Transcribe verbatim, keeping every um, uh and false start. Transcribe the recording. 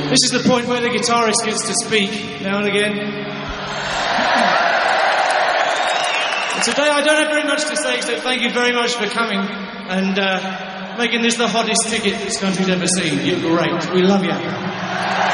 This is the point where the guitarist gets to speak now and again. Today I don't have very much to say, so thank you very much for coming and uh, making this the hottest ticket this country's ever seen. You're great. We love you.